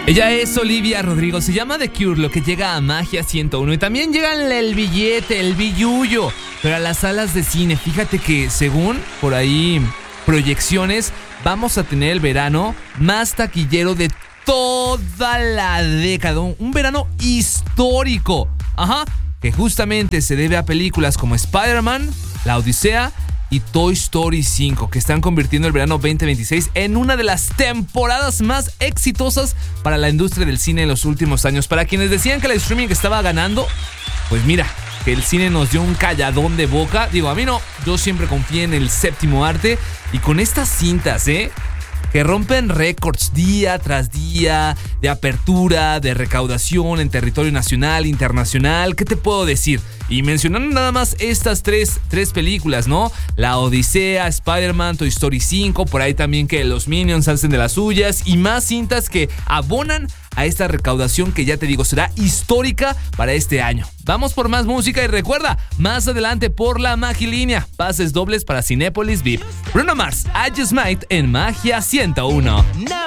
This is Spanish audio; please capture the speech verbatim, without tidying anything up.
Ella es Olivia Rodrigo, se llama The Cure, lo que llega a Magia ciento uno. Y también llega el billete, el billullo, pero a las salas de cine. Fíjate que según por ahí proyecciones, vamos a tener el verano más taquillero de toda la década. Un verano histórico. Ajá, que justamente se debe a películas como Spider-Man, La Odisea y Toy Story cinco, que están convirtiendo el verano veinte veintiséis en una de las temporadas más exitosas para la industria del cine en los últimos años. Para quienes decían que el streaming estaba ganando, pues mira, que el cine nos dio un calladón de boca. Digo, a mí no, yo siempre confié en el séptimo arte. Y con estas cintas, ¿eh? que rompen récords día tras día de apertura, de recaudación en territorio nacional, internacional. ¿Qué te puedo decir? Y mencionando nada más estas tres, tres películas, ¿no? La Odisea, Spider-Man, Toy Story cinco, por ahí también que los Minions hacen de las suyas y más cintas que abonan a esta recaudación que ya te digo será histórica para este año. Vamos por más música y recuerda, más adelante por la Magilínea, pases dobles para Cinépolis V I P. Bruno Mars, I Just Might en Magia ciento uno.